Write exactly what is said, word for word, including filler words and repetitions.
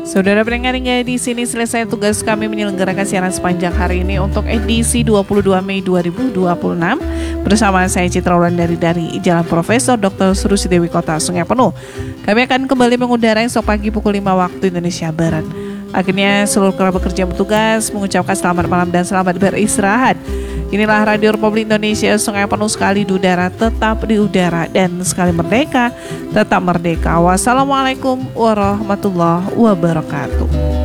Saudara pendengar, hingga di sini selesai tugas kami menyelenggarakan siaran sepanjang hari ini untuk edisi dua puluh dua Mei dua ribu dua puluh enam bersama saya Citra Wulandari dari Jalan Profesor Doktor Surusi Dewi Kota Sungai Penuh. Kami akan kembali mengudara esok pagi pukul lima waktu Indonesia Barat. Akhirnya seluruh kerabat kerja bertugas mengucapkan selamat malam dan selamat beristirahat. Inilah Radio Republik Indonesia, Sungai Penuh, sekali di udara tetap di udara, dan sekali merdeka tetap merdeka. Wassalamualaikum warahmatullahi wabarakatuh.